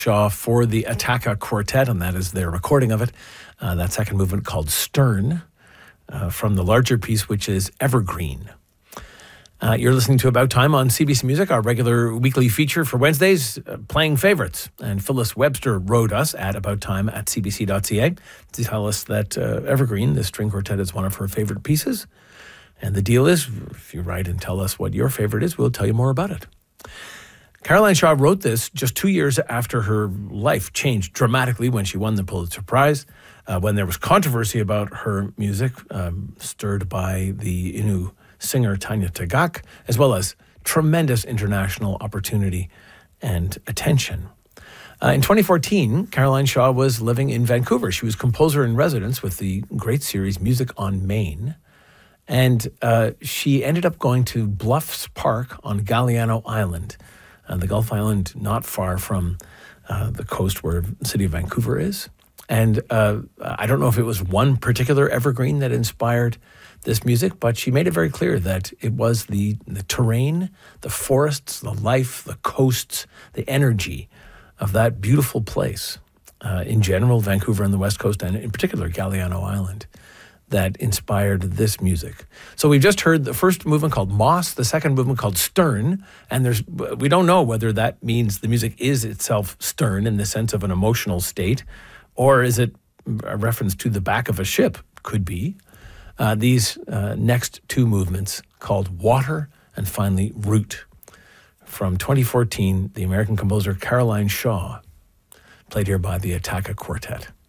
Shaw for the Attacca Quartet, and that is their recording of it. That second movement called Stern, from the larger piece, which is Evergreen. You're listening to About Time on CBC Music, our regular weekly feature for Wednesdays, playing favorites. And Phyllis Webster wrote us at abouttime@cbc.ca to tell us that Evergreen, the string quartet, is one of her favorite pieces. And the deal is, if you write and tell us what your favorite is, we'll tell you more about it. Caroline Shaw wrote this just 2 years after her life changed dramatically when she won the Pulitzer Prize, when there was controversy about her music, stirred by the Innu singer Tanya Tagaq, as well as tremendous international opportunity and attention. In 2014, Caroline Shaw was living in Vancouver. She was composer in residence with the great series Music on Main. And she ended up going to Bluffs Park on Galiano Island, the Gulf Island not far from the coast where the city of Vancouver is. And I don't know if it was one particular evergreen that inspired this music, but she made it very clear that it was the terrain, the forests, the life, the coasts, the energy of that beautiful place, in general, Vancouver and the West Coast, and in particular, Galiano Island, that inspired this music. So we've just heard the first movement called Moss, the second movement called Stern, and we don't know whether that means the music is itself stern in the sense of an emotional state, or is it a reference to the back of a ship? Could be. These next two movements called Water and finally Root. From 2014, the American composer Caroline Shaw, played here by the Attacca Quartet.